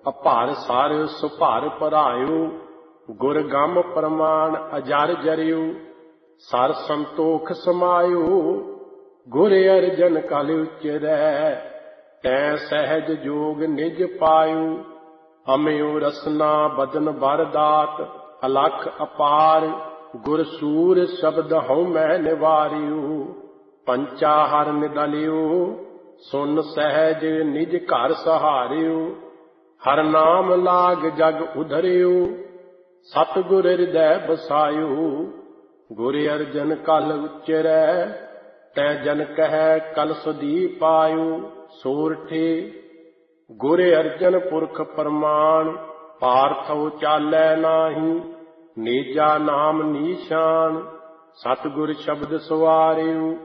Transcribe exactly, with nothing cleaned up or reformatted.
ਅਭਾਰ ਸਾਰ ਸੁਭਾਰ ਭਰਾਇਓ। ਗੁਰ ਗੰਮ ਪ੍ਰਮਾਣ ਅਜਰ ਜਰਿਓ। ਸਰ ਸੰਤੋਖ ਸਮਾਇਓ। ਗੁਰ ਅਰਜਨ ਕਲ ਉਚਰੈ। ਤੈ ਸਹਿਜ ਜੋਗ ਨਿਜ ਪਾਇਓ। ਅਮਿਓ ਰਸਨਾ ਬਦਨ ਬਰ ਦਾਤ। ਅਲਖ ਅਪਾਰ ਗੁਰ ਸੂਰ ਸ਼ਬਦ ਹਉ ਮੈਂ ਨਿਵਾਰਿਓ। ਪੰਚਾ ਹਰ ਨਿਦਲਿਓ। ਸੁਨ ਸਹਿਜ ਨਿਜ ਘਰ ਸਹਾਰਿਓ। ਹਰ ਨਾਮ ਲਾਗ ਜਗ ਉਧਰਿਓ। ਸਤਿਗੁਰ ਹਿਰਦੈ ਬਸਾਇਓ। ਗੁਰ ਅਰਜਨ ਕਲ ਉਚਰੈ। ਤੈ ਜਨ ਕਹਿ ਕਲ ਸਦੀ ਪਾਇਓ। ਸੋਰਠੇ ਗੁਰ ਅਰਜਨ ਪੁਰਖ ਪ੍ਰਮਾਣ। ਪਾਰਥਉ ਚਾਲੈ ਨਾਹੀ। ਨੇਜਾ ਨਾਮ ਨੀਸ਼ਾਨ। ਸਤਿਗੁਰ ਸ਼ਬਦ ਸਵਾਰਿਓ।